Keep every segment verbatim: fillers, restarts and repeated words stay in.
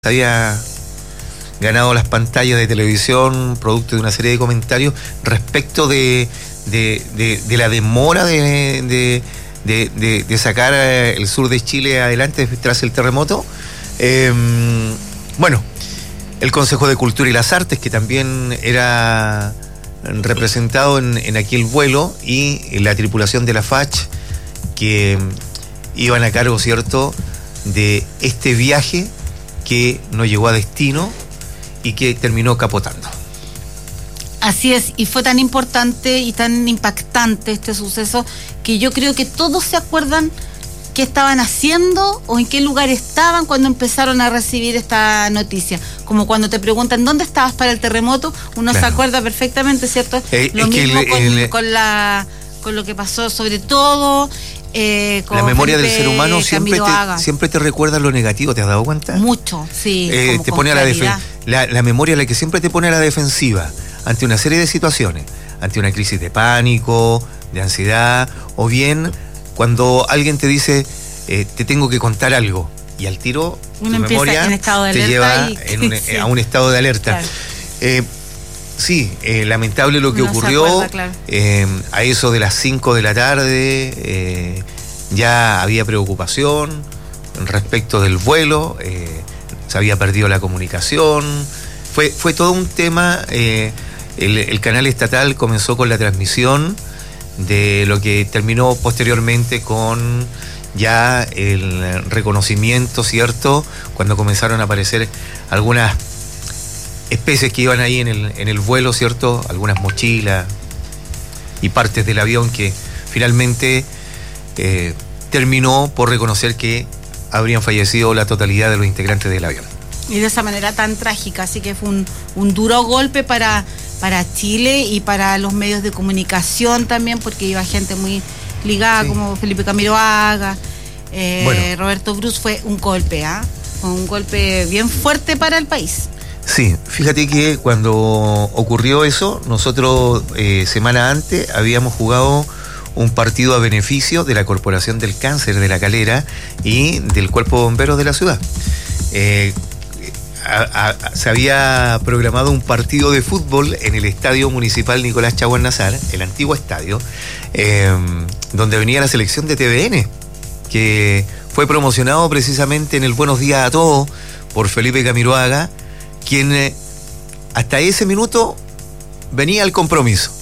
había ganado las pantallas de televisión producto de una serie de comentarios respecto de, de, de, de la demora de, de, de, de, de sacar el sur de Chile adelante tras el terremoto. Eh, bueno, el Consejo de Cultura y las Artes, que también era representado en, en aquel vuelo, y la tripulación de la F A C H, que iban a cargo, ¿cierto?, de este viaje que no llegó a destino y que terminó capotando. Así es, y fue tan importante y tan impactante este suceso que yo creo que todos se acuerdan qué estaban haciendo o en qué lugar estaban cuando empezaron a recibir esta noticia. Como cuando te preguntan dónde estabas para el terremoto, uno claro. se acuerda perfectamente, ¿cierto? Eh, lo mismo el, con, el, con, la, con lo que pasó, sobre todo... Eh, la memoria Felipe del ser humano siempre te, siempre te recuerda lo negativo, ¿te has dado cuenta? Mucho, sí. Eh, te pone a la, defen- la, la memoria es la que siempre te pone a la defensiva ante una serie de situaciones, ante una crisis de pánico, de ansiedad, o bien cuando alguien te dice eh, te tengo que contar algo, y al tiro Uno tu memoria en estado de te lleva y... en un, sí. a un estado de alerta. Claro. Eh, Sí, eh, lamentable lo que no ocurrió. Acuerda, claro. eh, a eso de las cinco de la tarde eh, ya había preocupación respecto del vuelo, eh, se había perdido la comunicación, fue, fue todo un tema. eh, el, el canal estatal comenzó con la transmisión de lo que terminó posteriormente con ya el reconocimiento, ¿cierto?, cuando comenzaron a aparecer algunas especies que iban ahí en el, en el vuelo, ¿cierto? Algunas mochilas y partes del avión que finalmente eh, terminó por reconocer que habrían fallecido la totalidad de los integrantes del avión. Y de esa manera tan trágica, así que fue un, un duro golpe para, para Chile y para los medios de comunicación también, porque iba gente muy ligada, sí. como Felipe Camiroaga, eh, bueno. Roberto Bruce. Fue un golpe, ¿ah? ¿eh? Fue un golpe bien fuerte para el país. Sí, fíjate que cuando ocurrió eso, nosotros eh, semana antes habíamos jugado un partido a beneficio de la Corporación del Cáncer de La Calera y del Cuerpo de Bomberos de la ciudad. Eh, a, a, se había programado un partido de fútbol en el Estadio Municipal Nicolás Chaguán Nazar, el antiguo estadio, eh, donde venía la selección de T V N, que fue promocionado precisamente en el Buenos Días a Todos por Felipe Camiroaga, quien eh, hasta ese minuto venía al compromiso.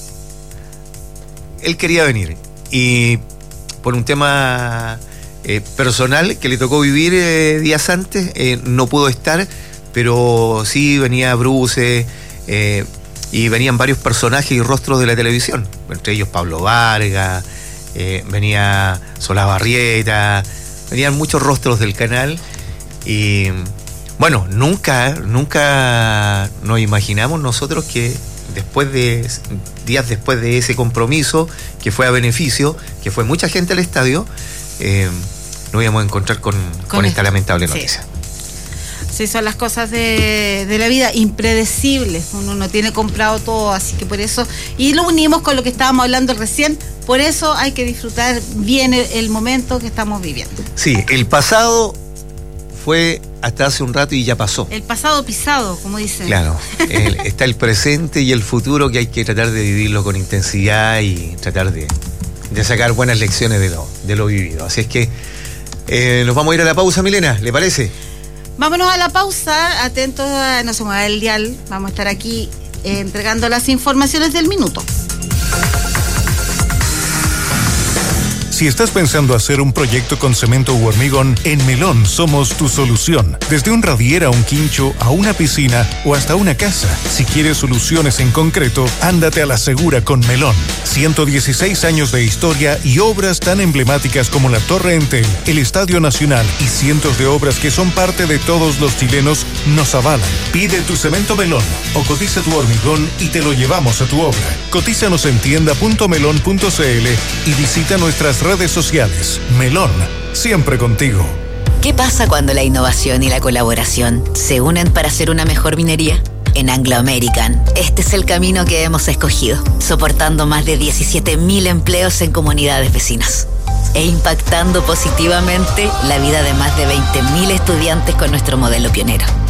Él quería venir y por un tema eh, personal que le tocó vivir eh, días antes, eh, no pudo estar, pero sí venía Bruce eh, y venían varios personajes y rostros de la televisión, entre ellos Pablo Vargas, eh, venía Solá Barrieta, venían muchos rostros del canal. Y bueno, nunca, nunca nos imaginamos nosotros que después de, días después de ese compromiso, que fue a beneficio, que fue mucha gente al estadio, eh, nos íbamos a encontrar con, con, con esta lamentable noticia. Sí, son las cosas de, de la vida, impredecibles. Uno no tiene comprado todo, así que por eso, y lo unimos con lo que estábamos hablando recién, por eso hay que disfrutar bien el, el momento que estamos viviendo. Sí, el pasado fue hasta hace un rato y ya pasó. El pasado pisado, como dicen. Claro, el, está el presente y el futuro, que hay que tratar de vivirlo con intensidad y tratar de, de sacar buenas lecciones de lo, de lo vivido. Así es que eh, nos vamos a ir a la pausa, Milena, ¿le parece? Vámonos a la pausa, atentos a no se mueva el dial, vamos a estar aquí eh, entregando las informaciones del minuto. Si estás pensando hacer un proyecto con cemento u hormigón, en Melón somos tu solución. Desde un radier a un quincho, a una piscina o hasta una casa. Si quieres soluciones en concreto, ándate a la segura con Melón. ciento dieciséis años de historia y obras tan emblemáticas como la Torre Entel, el Estadio Nacional y cientos de obras que son parte de todos los chilenos nos avalan. Pide tu cemento Melón o cotiza tu hormigón y te lo llevamos a tu obra. Cotízanos en tienda punto melón punto c l y visita nuestras redes sociales. Melón, siempre contigo. ¿Qué pasa cuando la innovación y la colaboración se unen para hacer una mejor minería? En Anglo American, este es el camino que hemos escogido, soportando más de diecisiete mil empleos en comunidades vecinas e impactando positivamente la vida de más de veinte mil estudiantes con nuestro modelo pionero.